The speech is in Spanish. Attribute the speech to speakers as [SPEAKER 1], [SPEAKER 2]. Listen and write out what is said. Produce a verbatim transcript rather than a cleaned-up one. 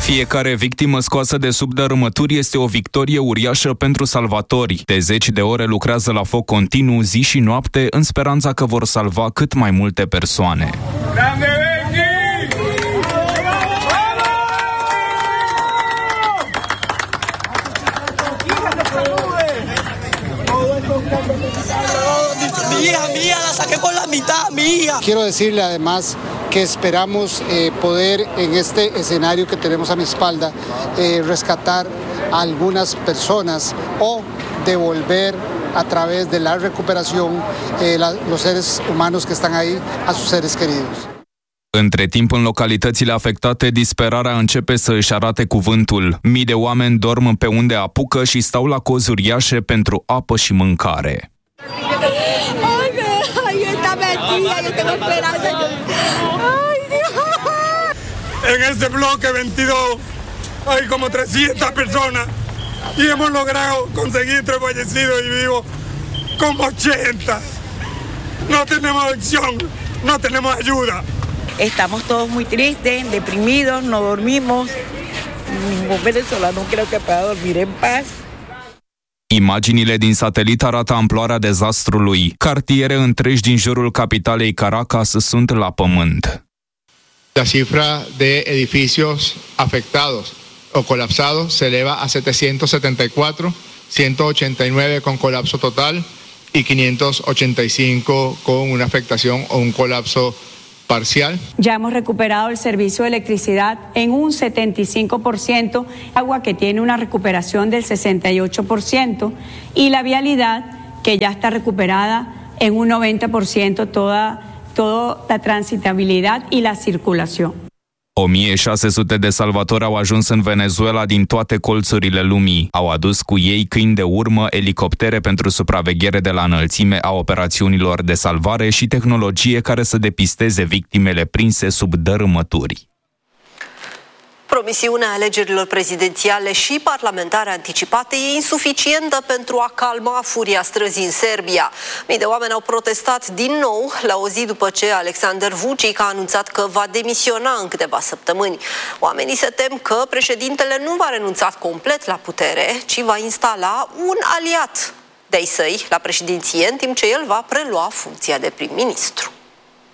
[SPEAKER 1] Fiecare victimă scoasă de sub dărâmături este o victorie uriașă pentru salvatori. De zeci de ore lucrează la foc continuu, zi și noapte, în speranța că vor salva cât mai multe persoane.
[SPEAKER 2] Quiero decirle además que esperamos eh, poder en este escenario que tenemos a mi espalda eh, rescatar a algunas personas o devolver a través de la recuperación eh, la, los seres humanos que están ahí a sus seres queridos.
[SPEAKER 1] Între timp, în localitățile afectate, disperarea începe să își arate cuvântul. Mii de oameni dorm pe unde apucă și stau la cozi uriașe pentru apă și mâncare.
[SPEAKER 3] En este bloque veintidós hay como trescientas personas y hemos logrado conseguir entre fallecidos y vivos como ochenta. No tenemos acción, no tenemos ayuda.
[SPEAKER 4] Estamos todos muy tristes, deprimidos, no dormimos. Ningún venezolano creo que pueda dormir en paz.
[SPEAKER 1] Imaginile din satelit arată amploarea dezastrului. Cartiere întregi din jurul capitalei Caracas sunt la pământ.
[SPEAKER 5] La cifra de edificios afectados o colapsados se eleva a setecientos setenta y cuatro, ciento ochenta y nueve con colapso total y quinientos ochenta y cinco con una afectación o un colapso parcial.
[SPEAKER 6] Ya hemos recuperado el servicio de electricidad en un setenta y cinco por ciento, agua que tiene una recuperación del sesenta y ocho por ciento y la vialidad que ya está recuperada en un noventa por ciento toda, toda la transitabilidad y la circulación.
[SPEAKER 1] o mie șase sute de salvatori au ajuns în Venezuela din toate colțurile lumii. Au adus cu ei câini de urmă, elicoptere pentru supraveghere de la înălțime a operațiunilor de salvare și tehnologie care să depisteze victimele prinse sub dărâmături.
[SPEAKER 7] Promisiunea alegerilor prezidențiale și parlamentare anticipate e insuficientă pentru a calma furia străzii în Serbia. Mii de oameni au protestat din nou la o zi după ce Aleksandar Vučić a anunțat că va demisiona în câteva săptămâni. Oamenii se tem că președintele nu va renunța complet la putere, ci va instala un aliat de-ai săi la președinție, în timp ce el va prelua funcția de prim-ministru.